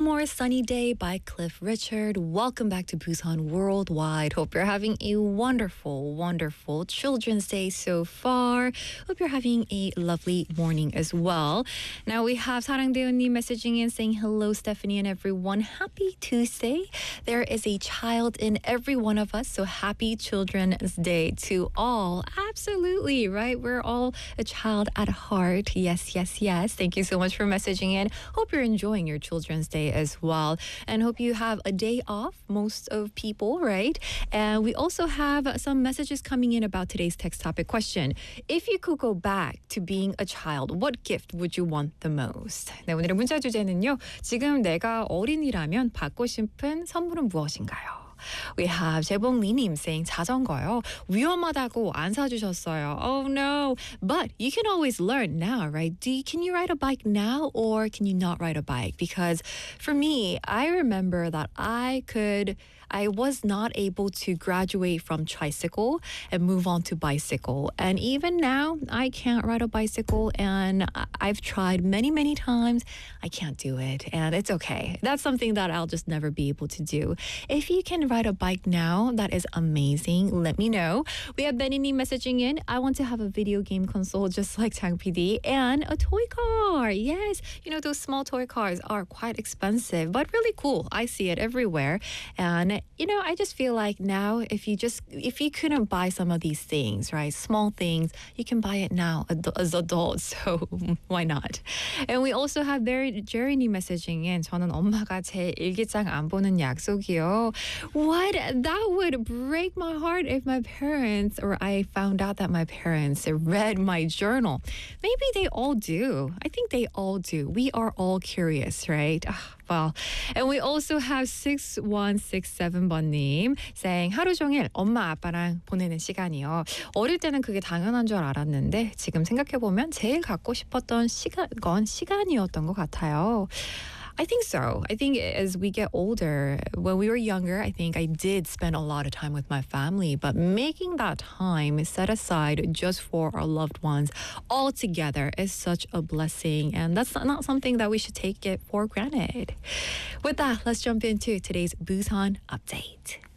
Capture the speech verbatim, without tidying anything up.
More Sunny Day by Cliff Richard. Welcome back to Busan Worldwide. Hope you're having a wonderful, wonderful Children's Day so far. Hope you're having a lovely morning as well. Now we have 사랑대우님 messaging in saying, hello, Stephanie and everyone. Happy Tuesday. There is a child in every one of us, so happy Children's Day to all. Absolutely, right? We're all a child at heart. Yes, yes, yes. Thank you so much for messaging in. Hope you're enjoying your Children's Day as well, and hope you have a day off, most of people, right? And we also have some messages coming in about today's text topic question. If you could go back to being a child, what gift would you want the most? 네, 오늘의 문자 주제는요. 지금 내가 어린이라면 받고 싶은 선물은 무엇인가요? We have 재봉리님 saying 자전거요. 위험하다고 안 사주셨어요. Oh no. But you can always learn now, right? Do you, can you ride a bike now or can you not ride a bike? Because for me, I remember that I could, I was not able to graduate from tricycle and move on to bicycle. And even now, I can't ride a bicycle and I've tried many, many times. I can't do it and it's okay. That's something that I'll just never be able to do. If you can ride a bike now, that is amazing. Let me know. We have Benini messaging in. I want to have a video game console just like Chang P D and a toy car. Yes, you know, those small toy cars are quite expensive, but really cool. I see it everywhere. And, you know, I just feel like now if you just, if you couldn't buy some of these things, right, small things, you can buy it now as adults. So why not? And we also have Jerry messaging in. 저는 엄마가 제 일기장 안 보는 약속이요. What? That would break my heart if my parents, or I found out that my parents read my journal. Maybe they all do. I think they all do. We are all curious, right? Well, and we also have six one six seven 번님 saying 하루 종일 엄마 아빠랑 보내는 시간이요. 어릴 때는 그게 당연한 줄 알았는데 지금 생각해보면 제일 갖고 싶었던 시간, 건 시간이었던 것 같아요. I think so. I think as we get older, when we were younger, I think I did spend a lot of time with my family, but making that time set aside just for our loved ones all together is such a blessing, and that's not something that we should take it for granted. With that, let's jump into today's Busan update.